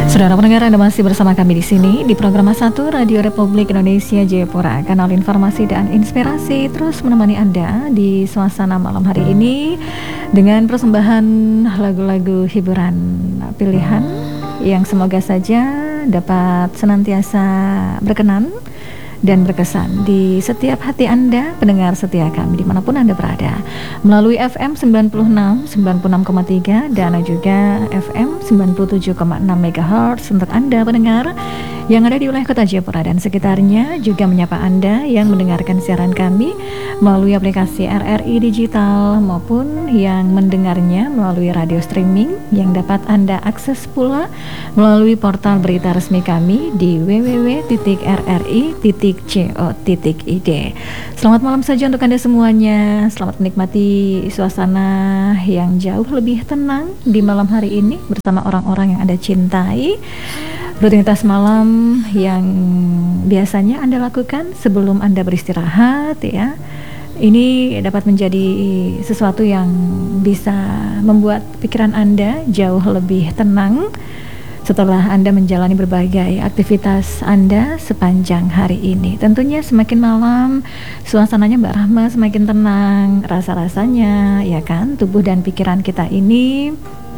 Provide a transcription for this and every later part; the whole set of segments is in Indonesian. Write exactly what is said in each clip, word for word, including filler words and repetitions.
Saudara pendengar, Anda masih bersama kami di sini di program satu Radio Republik Indonesia Jayapura, kanal informasi dan inspirasi terus menemani Anda di suasana malam hari ini dengan persembahan lagu-lagu hiburan pilihan yang semoga saja dapat senantiasa berkenan dan berkesan di setiap hati Anda, pendengar setia kami dimanapun Anda berada, melalui F M sembilan puluh enam, sembilan puluh enam koma tiga dan juga F M sembilan puluh tujuh koma enam megahertz untuk Anda pendengar yang ada di wilayah kota Jayapura dan sekitarnya, juga menyapa Anda yang mendengarkan siaran kami melalui aplikasi R R I Digital maupun yang mendengarnya melalui radio streaming yang dapat Anda akses pula melalui portal berita resmi kami di w w w titik r r i titik co titik i d. Selamat malam saja untuk Anda semuanya. Selamat menikmati suasana yang jauh lebih tenang di malam hari ini bersama orang-orang yang Anda cintai. Rutinitas malam yang biasanya Anda lakukan sebelum Anda beristirahat, ya, ini dapat menjadi sesuatu yang bisa membuat pikiran Anda jauh lebih tenang setelah Anda menjalani berbagai aktivitas Anda sepanjang hari ini. Tentunya semakin malam suasananya Mbak Rahma semakin tenang, rasa-rasanya, ya kan, tubuh dan pikiran kita ini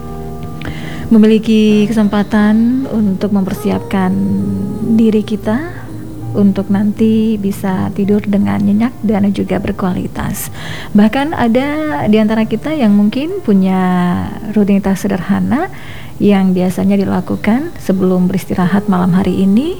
memiliki kesempatan untuk mempersiapkan diri kita untuk nanti bisa tidur dengan nyenyak dan juga berkualitas. Bahkan ada di antara kita yang mungkin punya rutinitas sederhana yang biasanya dilakukan sebelum beristirahat malam hari ini,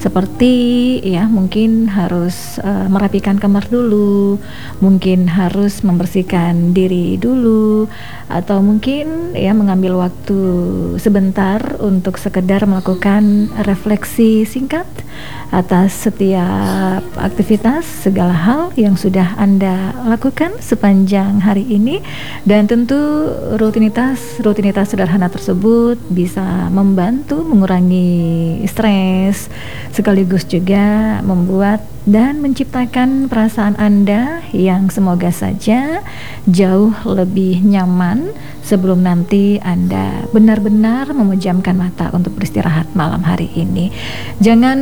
seperti ya mungkin harus uh, merapikan kamar dulu, mungkin harus membersihkan diri dulu, atau mungkin ya mengambil waktu sebentar untuk sekedar melakukan refleksi singkat atas setiap aktivitas segala hal yang sudah Anda lakukan sepanjang hari ini. Dan tentu rutinitas rutinitas sederhana tersebut bisa membantu mengurangi stres, sekaligus juga membuat dan menciptakan perasaan Anda yang semoga saja jauh lebih nyaman sebelum nanti Anda benar-benar memejamkan mata untuk beristirahat malam hari ini. Jangan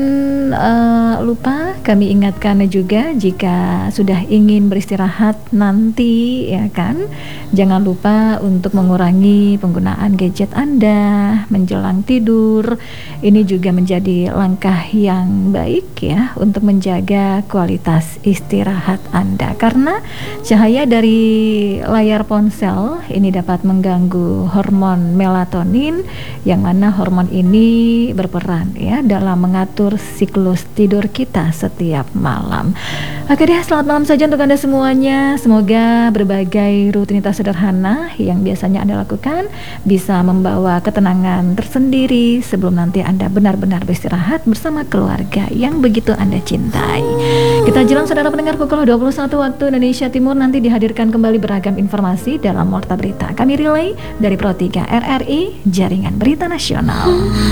uh, lupa kami ingatkan juga, jika sudah ingin beristirahat nanti, ya kan, jangan lupa untuk mengurangi penggunaan gadget Anda menjelang tidur. Ini juga menjadi langkah yang baik ya untuk menjaga kualitas istirahat Anda, karena cahaya dari layar ponsel ini dapat mengganggu hormon melatonin, yang mana hormon ini berperan ya dalam mengatur siklus tidur kita setiap malam. Oke deh, selamat malam saja untuk Anda semuanya. Semoga berbagai rutinitas sederhana yang biasanya Anda lakukan bisa membawa ketenangan tersendiri sebelum nanti Anda benar-benar beristirahat bersama keluarga yang begitu Anda cintai. Kita jelang saudara pendengar pukul dua puluh satu waktu Indonesia Timur nanti dihadirkan kembali beragam informasi dalam Warta Berita. Kami relay dari Pro tiga R R I, Jaringan Berita Nasional.